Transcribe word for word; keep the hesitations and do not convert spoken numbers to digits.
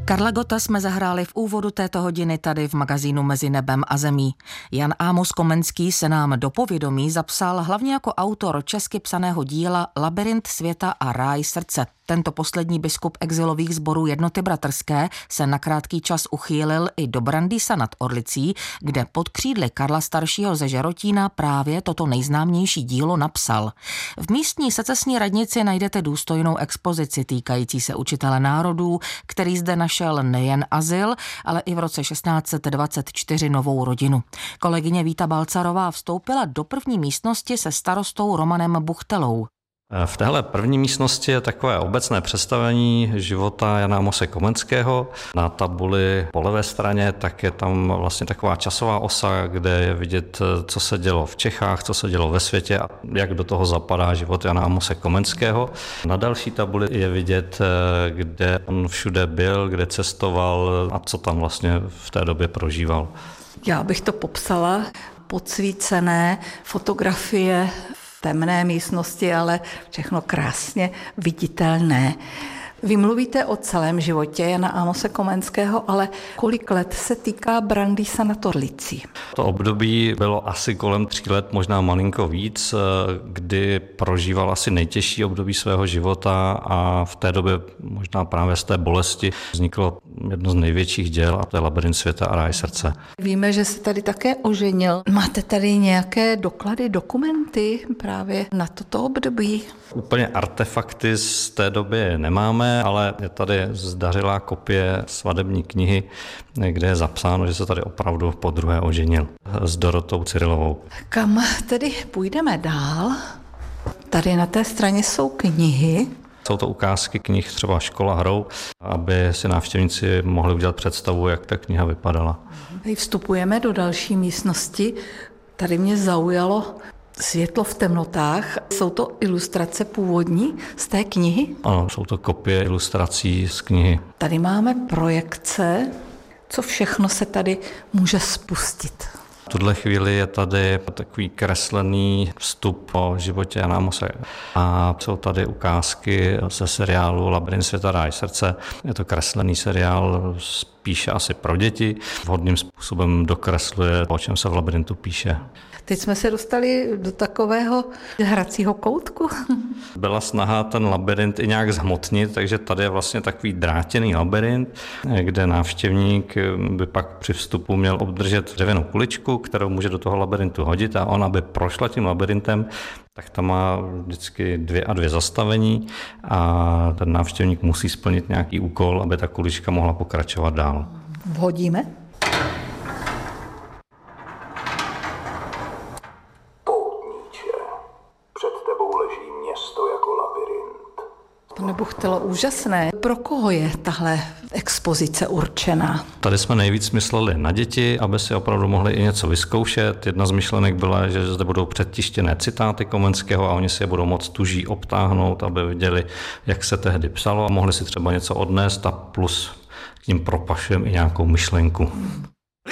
Karla Gotta jsme zahráli v úvodu této hodiny tady v magazínu Mezi nebem a zemí. Jan Amos Komenský se nám do povědomí zapsal hlavně jako autor česky psaného díla Labyrint světa a ráj srdce. Tento poslední biskup exilových sborů Jednoty bratrské se na krátký čas uchýlil i do Brandýsa nad Orlicí, kde pod křídly Karla staršího ze Žerotína právě toto nejznámější dílo napsal. V místní secesní radnici najdete důstojnou expozici týkající se učitele národů, který zde našel nejen azyl, ale i v roce šestnáct set dvacet čtyři novou rodinu. Kolegyně Víta Balcarová vstoupila do první místnosti se starostou Romanem Buchtelou. V téhle první místnosti je takové obecné představení života Jana Amose Komenského. Na tabuli po levé straně tak je tam vlastně taková časová osa, kde je vidět, co se dělo v Čechách, co se dělo ve světě a jak do toho zapadá život Jana Amose Komenského. Na další tabuli je vidět, kde on všude byl, kde cestoval a co tam vlastně v té době prožíval. Já bych to popsala podsvícené fotografie v temné místnosti, ale všechno krásně viditelné. Vy mluvíte o celém životě Jana Amose Komenského, ale kolik let se týká Brandýsa nad Orlicí? To období bylo asi kolem tří let, možná malinko víc, kdy prožíval asi nejtěžší období svého života a v té době možná právě z té bolesti vzniklo jedno z největších děl a to je Labyrint světa a ráj srdce. Víme, že se tady také oženil. Máte tady nějaké doklady, dokumenty právě na toto období? Úplně artefakty z té doby nemáme, ale je tady zdařilá kopie svatební knihy, kde je zapsáno, že se tady opravdu podruhé oženil s Dorotou Cyrilovou. Kam tedy půjdeme dál? Tady na té straně jsou knihy. Jsou to ukázky knih třeba Škola hrou, aby si návštěvníci mohli udělat představu, jak ta kniha vypadala. Tady vstupujeme do další místnosti. Tady mě zaujalo Světlo v temnotách. Jsou to ilustrace původní z té knihy? Ano, jsou to kopie ilustrací z knihy. Tady máme projekce. Co všechno se tady může spustit? V tuhle chvíli je tady takový kreslený vstup o životě Jana Amose a jsou tady ukázky ze seriálu Labyrint světa ráj srdce. Je to kreslený seriál spíše asi pro děti. Vhodným způsobem dokresluje, o čem se v labyrintu píše. Teď jsme se dostali do takového hracího koutku. Byla snaha ten labyrint i nějak zhmotnit, takže tady je vlastně takový drátěný labyrint, kde návštěvník by pak při vstupu měl obdržet dřevěnou kuličku, kterou může do toho labyrintu hodit a on, aby prošla tím labyrintem, tak tam má vždycky dvě a dvě zastavení a ten návštěvník musí splnit nějaký úkol, aby ta kulička mohla pokračovat dál. Vhodíme? Pane Buchtelo, úžasné. Pro koho je tahle expozice určená? Tady jsme nejvíc mysleli na děti, aby si opravdu mohli i něco vyzkoušet. Jedna z myšlenek byla, že zde budou předtištěné citáty Komenského a oni si je budou moc tuží obtáhnout, aby viděli, jak se tehdy psalo a mohli si třeba něco odnést a plus k ním propašujeme i nějakou myšlenku.